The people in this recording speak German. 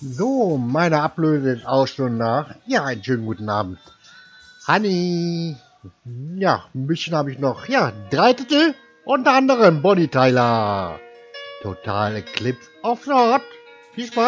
So, meine Ablöse ist auch schon da. Ja, einen schönen guten Abend. Honey. Ja, ein bisschen habe ich noch. Ja, 3 Titel. Unter anderem Bonnie Tyler. Total Eclipse of the Heart. Viel Spaß.